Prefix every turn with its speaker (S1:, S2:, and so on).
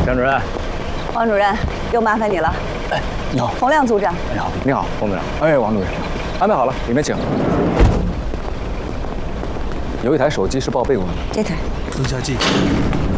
S1: 张主任，
S2: 王主任，又麻烦你了。
S1: 哎，你好，
S2: 洪亮组长。
S1: 你好，你好，洪组长。哎，王主任，安排好了，里面请。有一台手机是报备过的。
S2: 这台。
S3: 曾夏季，